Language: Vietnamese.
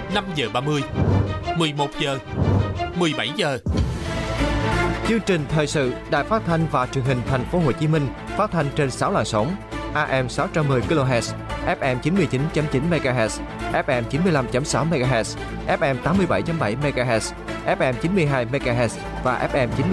5 giờ 30, 11 giờ, 17 giờ. Chương trình thời sự Đài Phát thanh và Truyền hình Thành phố Hồ Chí Minh phát thanh trên 6 làn sóng: AM 610 kHz, FM 99.9 MHz, FM 95.6 MHz, FM 87.7 MHz, FM 92 MHz và FM 90